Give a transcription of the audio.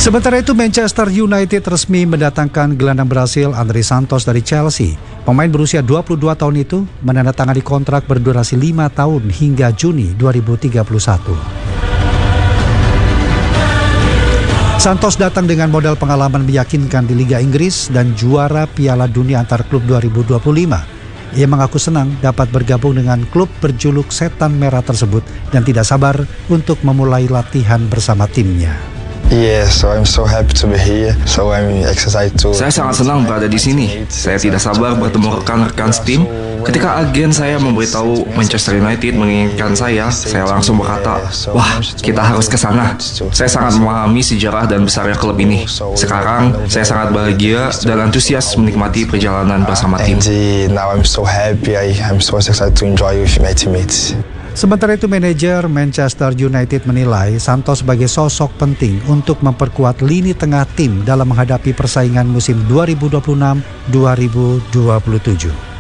Sementara itu, Manchester United resmi mendatangkan gelandang Brasil André Santos dari Chelsea. Pemain berusia 22 tahun itu menandatangani kontrak berdurasi 5 tahun hingga Juni 2031. Santos datang dengan modal pengalaman meyakinkan di Liga Inggris dan juara Piala Dunia antar klub 2025. Ia mengaku senang dapat bergabung dengan klub berjuluk Setan Merah tersebut dan tidak sabar untuk memulai latihan bersama timnya. So I'm so happy to be here. So I'm excited to. Saya sangat senang berada di sini. Saya tidak sabar bertemu rekan-rekan tim. Ketika agen saya memberitahu Manchester United menginginkan saya langsung berkata, wah, kita harus ke sana. Saya sangat memahami sejarah dan besarnya klub ini. Sekarang, saya sangat bahagia dan antusias menikmati perjalanan bersama tim. Now I'm so happy. I'm so excited to enjoy with my teammates. Sementara itu, manajer Manchester United menilai Santos sebagai sosok penting untuk memperkuat lini tengah tim dalam menghadapi persaingan musim 2026-2027.